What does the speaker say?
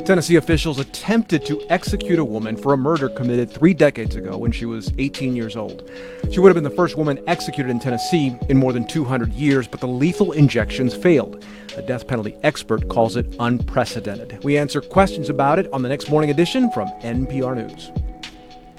Tennessee officials attempted to execute a woman for a murder committed 3 decades ago when she was 18 years old. She would have been the first woman executed in Tennessee in more than 200 years, but the lethal injections failed. A death penalty expert calls it unprecedented. We answer questions about it on the next morning edition from NPR News.